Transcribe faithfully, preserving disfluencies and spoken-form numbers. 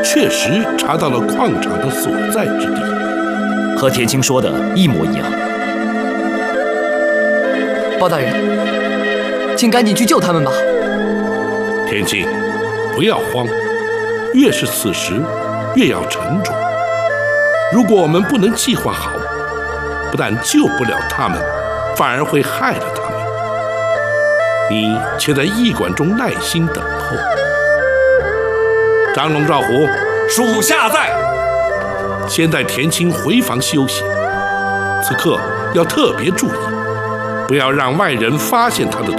确实查到了矿场的所在之地， 和田青说的一模一样。 包大人，请赶紧去救他们吧。 田青，不要慌，越是此时，越要沉着。如果我们不能计划好，不但救不了他们，反而会害了他们。你且在驿馆中耐心等候。张龙、赵虎， 属下在。 先带田青回房休息。此刻要特别注意，不要让外人发现他的